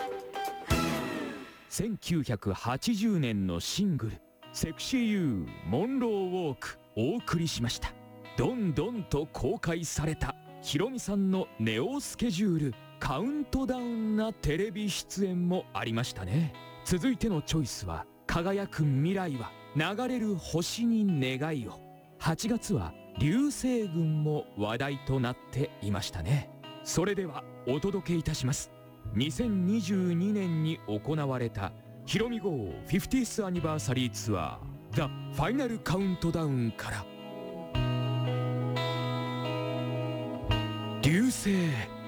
1980年のシングル「セクシーユーモンローウォーク」お送りしました。どんどんと公開されたヒロミさんのネオスケジュールカウントダウンなテレビ出演もありましたね。続いてのチョイスは輝く未来は流れる星に願いを。8月は流星群も話題となっていましたね。それではお届けいたします。2022年に行われたヒロミ号 50th アニバーサリーツアー The Final Countdown から流星